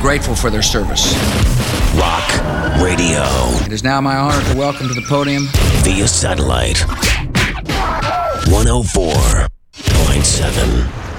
grateful for their service. Rock Radio. It is now my honor to welcome to the podium via satellite 104.7